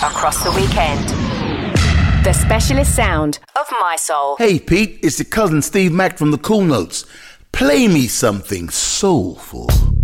across the weekend. The specialist sound of My Soul. Hey Pete, it's your cousin Steve Mack from the Cool Notes. Play me something soulful.